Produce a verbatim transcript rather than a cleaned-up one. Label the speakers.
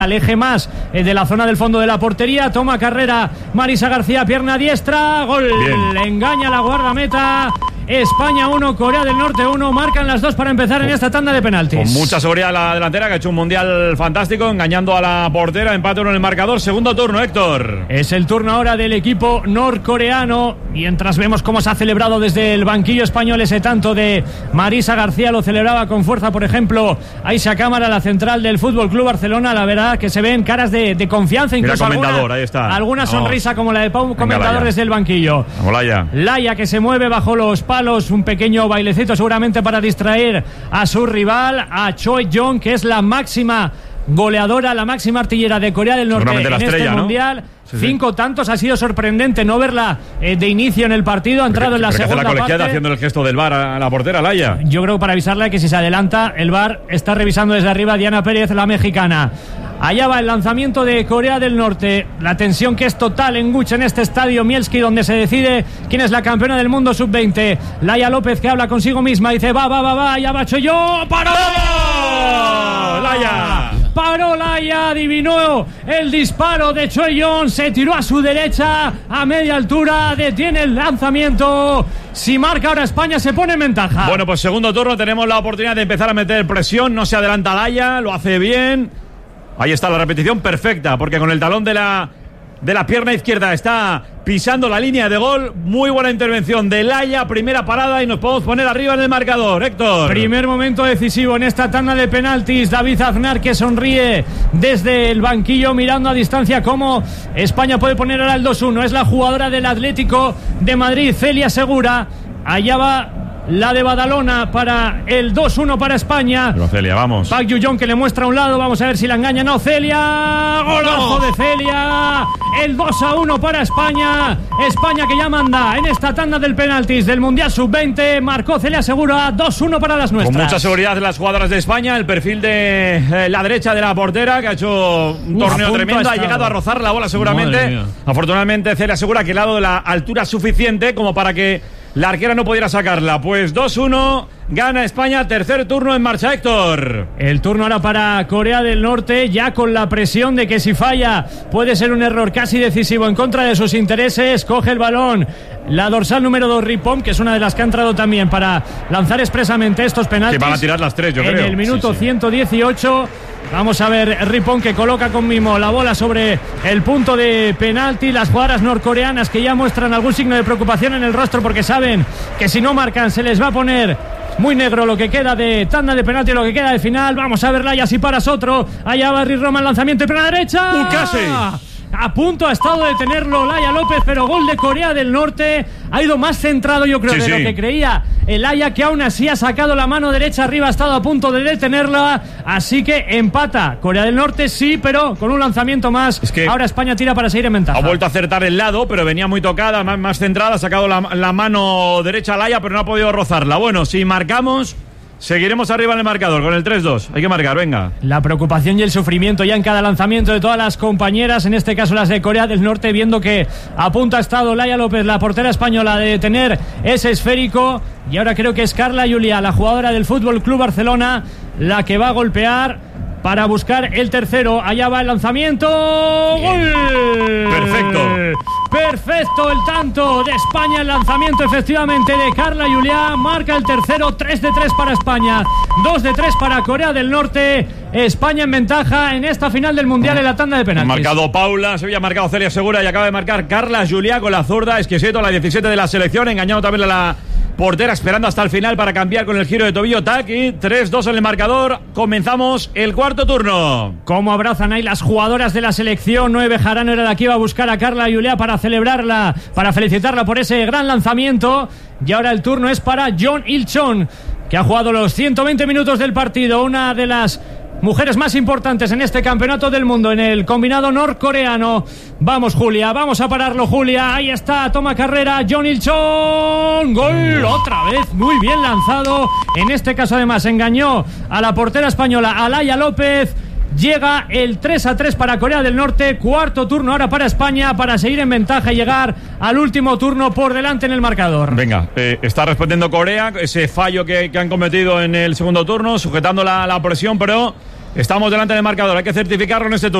Speaker 1: aleje más eh, de la zona del fondo de la portería. Toma carrera Marisa García, pierna diestra, gol. Bien. Le engaña la guardameta. España uno, Corea del Norte uno. Marcan las dos para empezar en esta tanda de penaltis.
Speaker 2: Con mucha seguridad la delantera, que ha hecho un mundial fantástico, engañando a la portera. Empate uno en el marcador. Segundo turno, Héctor.
Speaker 1: Es el turno ahora del equipo norcoreano. Mientras vemos cómo se ha celebrado desde el banquillo español ese tanto de Marisa García. Lo celebraba con fuerza, por ejemplo, Aisha Cámara, la central del Fútbol Club Barcelona. La verdad que se ven caras de, de confianza, incluso
Speaker 2: Mira, comentador,
Speaker 1: alguna,
Speaker 2: ahí está.
Speaker 1: alguna sonrisa
Speaker 2: Vamos.
Speaker 1: como la de Pau,
Speaker 2: Venga,
Speaker 1: comentador
Speaker 2: Laia.
Speaker 1: desde el banquillo.
Speaker 2: Vamos, Laia.
Speaker 1: Laia, que se mueve bajo los palos, un pequeño bailecito seguramente para distraer a su rival, a Choi Jong, que es la máxima goleadora, la máxima artillera de Corea del Norte en
Speaker 2: estrella,
Speaker 1: este
Speaker 2: ¿no?
Speaker 1: mundial.
Speaker 2: Sí,
Speaker 1: Cinco
Speaker 2: sí.
Speaker 1: tantos, ha sido sorprendente no verla eh, de inicio en el partido. Ha entrado en la
Speaker 2: Pero que hace
Speaker 1: segunda
Speaker 2: la colegiada
Speaker 1: parte.
Speaker 2: haciendo el gesto del V A R a la portera, Laia.
Speaker 1: Yo creo que para avisarle que si se adelanta, el V A R está revisando desde arriba. Diana Pérez, la mexicana. Allá va el lanzamiento de Corea del Norte. La tensión que es total en Guch, en este estadio Mielski, donde se decide quién es la campeona del mundo sub veinte. Laia López, que habla consigo misma, dice va, va, va, va, allá va Choyón. ¡Paró!
Speaker 2: ¡Laia!
Speaker 1: Paró Laia, adivinó el disparo de Choyón, se tiró a su derecha a media altura, detiene el lanzamiento. Si marca ahora España, se pone en ventaja.
Speaker 2: Bueno, pues segundo turno, tenemos la oportunidad de empezar a meter presión. No se adelanta Laia, lo hace bien. Ahí está la repetición perfecta, porque con el talón de la, de la pierna izquierda está pisando la línea de gol. Muy buena intervención de Laia, primera parada, y nos podemos poner arriba en el marcador, Héctor.
Speaker 1: Primer momento decisivo en esta tanda de penaltis. David Aznar, que sonríe desde el banquillo, mirando a distancia cómo España puede poner ahora el dos uno. Es la jugadora del Atlético de Madrid, Celia Segura. Allá va la de Badalona para el dos uno para España.
Speaker 2: Pero Celia, vamos.
Speaker 1: Park Yu-jong, que le muestra a un lado. Vamos a ver si la engaña. No, Celia. Golazo de Celia. El dos a uno para España. España, que ya manda en esta tanda del penaltis del Mundial sub veinte. Marcó Celia Segura. dos uno para las nuestras.
Speaker 2: Con mucha seguridad las jugadoras de España. El perfil de eh, la derecha de la portera, que ha hecho un
Speaker 1: Uf,
Speaker 2: torneo tremendo. Ha
Speaker 1: estado.
Speaker 2: llegado a rozar la bola seguramente. Afortunadamente Celia Segura, que le ha dado la altura suficiente como para que la arquera no pudiera sacarla. Pues dos uno, gana España. Tercer turno en marcha, Héctor.
Speaker 1: El turno ahora para Corea del Norte, ya con la presión de que si falla puede ser un error casi decisivo en contra de sus intereses. Coge el balón la dorsal número dos, Ripon, que es una de las que ha entrado también para lanzar expresamente estos penaltis.
Speaker 2: Que van a tirar las tres, yo
Speaker 1: en
Speaker 2: creo.
Speaker 1: En el minuto
Speaker 2: sí, sí.
Speaker 1: ciento dieciocho. Vamos a ver Ripon, que coloca con mimo la bola sobre el punto de penalti. Las jugadoras norcoreanas, que ya muestran algún signo de preocupación en el rostro, porque saben que si no marcan se les va a poner muy negro lo que queda de tanda de penalti, lo que queda de final. Vamos a ver Laia, si paras otro. Allá va Roma, el lanzamiento de pierna derecha.
Speaker 2: ¡Uh, casi!
Speaker 1: A punto ha estado de tenerlo Laia López, pero gol de Corea del Norte. Ha ido más centrado, yo creo,
Speaker 2: sí,
Speaker 1: de
Speaker 2: sí.
Speaker 1: lo que creía el Laia, que aún así ha sacado la mano derecha arriba, ha estado a punto de detenerla. Así que empata Corea del Norte, sí, pero con un lanzamiento más.
Speaker 2: Es que
Speaker 1: ahora España tira para seguir en ventaja.
Speaker 2: Ha vuelto a acertar el lado, pero venía muy tocada, más, más centrada. Ha sacado la, la mano derecha a Laia, pero no ha podido rozarla. Bueno, si marcamos, seguiremos arriba en el marcador con el tres dos. Hay que marcar, venga.
Speaker 1: La preocupación y el sufrimiento ya en cada lanzamiento de todas las compañeras, en este caso las de Corea del Norte, viendo que a punto ha estado Laia López, la portera española, de tener ese esférico. Y ahora creo que es Carla Juliá, la jugadora del Fútbol Club Barcelona, la que va a golpear para buscar el tercero. Allá va el lanzamiento. ¡Gol!
Speaker 2: Perfecto.
Speaker 1: Perfecto el tanto de España. El lanzamiento efectivamente de Carla Juliá. Marca el tercero. tres de tres para España. dos de tres para Corea del Norte. España en ventaja en esta final del Mundial en la tanda de penaltis.
Speaker 2: Ha marcado Paula, se había marcado Celia Segura y acaba de marcar Carla Juliá con la zurda. Exquisito, la diecisiete de la selección. Engañado también a la portera, esperando hasta el final para cambiar con el giro de tobillo. Taki, tres dos en el marcador. Comenzamos el cuarto turno.
Speaker 1: Cómo abrazan ahí las jugadoras de la selección. Noé Bejarano era la que iba a buscar a Carla Juliá para celebrarla, para felicitarla por ese gran lanzamiento. Y ahora el turno es para Jeon Il-chon, que ha jugado los ciento veinte minutos del partido. Una de las mujeres más importantes en este campeonato del mundo, en el combinado norcoreano. Vamos, Julia, vamos a pararlo, Julia. Ahí está, toma carrera, Jeon Il-chon. Gol, otra vez, muy bien lanzado. En este caso, además, engañó a la portera española, a Laia López. Llega el tres a tres para Corea del Norte. Cuarto turno ahora para España, para seguir en ventaja y llegar al último turno por delante en el marcador.
Speaker 2: Venga, eh, está respondiendo Corea ese fallo que, que han cometido en el segundo turno, sujetando la, la presión, pero Estamos delante del marcador, hay que certificarlo en este turno.